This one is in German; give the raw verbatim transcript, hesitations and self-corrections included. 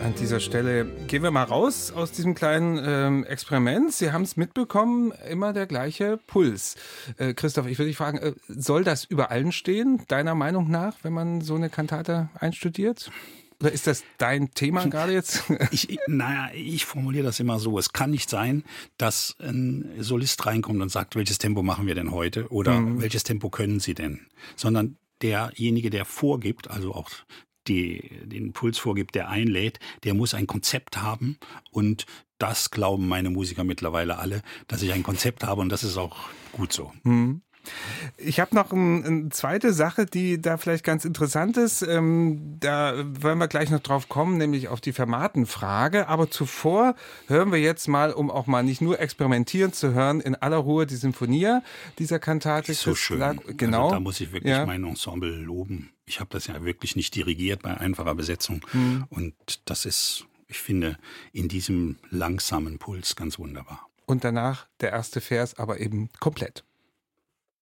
An dieser Stelle gehen wir mal raus aus diesem kleinen ähm, Experiment. Sie haben es mitbekommen, immer der gleiche Puls. Äh, Christoph, ich würde dich fragen, äh, soll das über allen stehen, deiner Meinung nach, wenn man so eine Kantate einstudiert? Oder ist das dein Thema gerade jetzt? Ich, naja, ich formuliere das immer so. Es kann nicht sein, dass ein Solist reinkommt und sagt, welches Tempo machen wir denn heute? Oder mhm. welches Tempo können Sie denn? Sondern derjenige, der vorgibt, also auch die, den Puls vorgibt, der einlädt, der muss ein Konzept haben. Und das glauben meine Musiker mittlerweile alle, dass ich ein Konzept habe. Und das ist auch gut so. Mhm. Ich habe noch ein, eine zweite Sache, die da vielleicht ganz interessant ist. Ähm, da wollen wir gleich noch drauf kommen, nämlich auf die Fermatenfrage. Aber zuvor hören wir jetzt mal, um auch mal nicht nur experimentieren zu hören, in aller Ruhe die Sinfonia dieser Kantate. Ist so schön. Lag, genau. Also da muss ich wirklich ja. mein Ensemble loben. Ich habe das ja wirklich nicht dirigiert bei einfacher Besetzung. Hm. Und das ist, ich finde, in diesem langsamen Puls ganz wunderbar. Und danach der erste Vers, aber eben komplett.